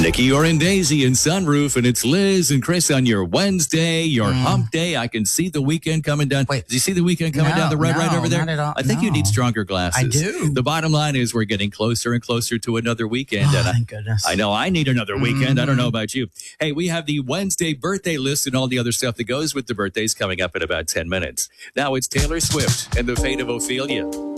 Nikki Daisy and Sunroof, and it's Liz and Chris on your Wednesday, your hump day. I can see the weekend coming down. Wait, do you see the weekend coming down the road right over there? Not at all. I think you need stronger glasses. I do. The bottom line is we're getting closer and closer to another weekend. Oh, and thank goodness. I know I need another weekend. I don't know about you. Hey, we have the Wednesday birthday list and all the other stuff that goes with the birthdays coming up in about 10 minutes. Now it's Taylor Swift and the fate of Ophelia.